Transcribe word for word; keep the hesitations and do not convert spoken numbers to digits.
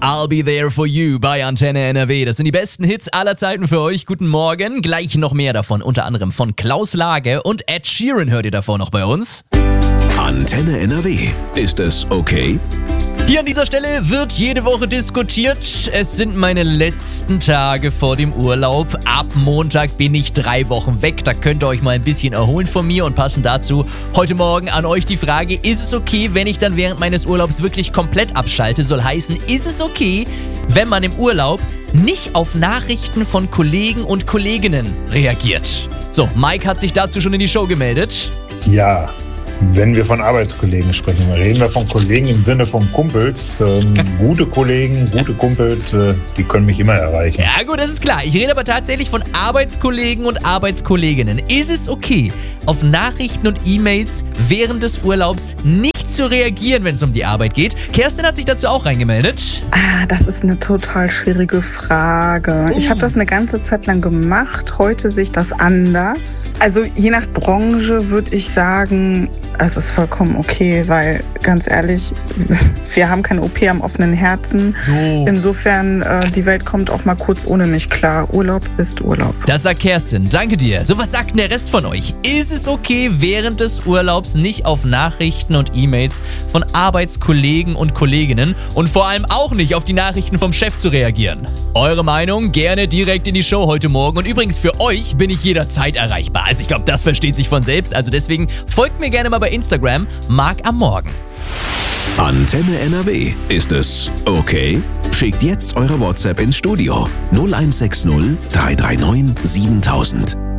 I'll be there for you bei Antenne N R W. Das sind die besten Hits aller Zeiten für euch. Guten Morgen. Gleich noch mehr davon, unter anderem von Klaus Lage und Ed Sheeran hört ihr davor noch bei uns. Antenne N R W. Ist es okay? Hier an dieser Stelle wird jede Woche diskutiert. Es sind meine letzten Tage vor dem Urlaub. Ab Montag bin ich drei Wochen weg. Da könnt ihr euch mal ein bisschen erholen von mir. Und passend dazu heute Morgen an euch die Frage, ist es okay, wenn ich dann während meines Urlaubs wirklich komplett abschalte? Soll heißen, ist es okay, wenn man im Urlaub nicht auf Nachrichten von Kollegen und Kolleginnen reagiert? So, Mike hat sich dazu schon in die Show gemeldet. Ja. Wenn wir von Arbeitskollegen sprechen, reden wir von Kollegen im Sinne von Kumpels. Ähm, gute Kollegen, gute Kumpels, äh, die können mich immer erreichen. Ja gut, das ist klar. Ich rede aber tatsächlich von Arbeitskollegen und Arbeitskolleginnen. Ist es okay, auf Nachrichten und E-Mails während des Urlaubs nicht zu reagieren, wenn es um die Arbeit geht? Kerstin hat sich dazu auch reingemeldet. Ah, das ist eine total schwierige Frage. Ich habe das eine ganze Zeit lang gemacht. Heute sehe ich das anders. Also je nach Branche würde ich sagen, es ist vollkommen okay, weil ganz ehrlich, wir haben keine O P am offenen Herzen. So. Insofern, äh, die Welt kommt auch mal kurz ohne mich klar. Urlaub ist Urlaub. Das sagt Kerstin. Danke dir. So, was sagt denn der Rest von euch? Ist es okay, während des Urlaubs nicht auf Nachrichten und E-Mails von Arbeitskollegen und Kolleginnen und vor allem auch nicht auf die Nachrichten vom Chef zu reagieren? Eure Meinung gerne direkt in die Show heute Morgen. Und übrigens, für euch bin ich jederzeit erreichbar. Also ich glaube, das versteht sich von selbst. Also deswegen folgt mir gerne mal bei Instagram, Marc am Morgen. Antenne N R W. Ist es okay? Schickt jetzt eure WhatsApp ins Studio null eins sechs null drei drei neun siebentausend.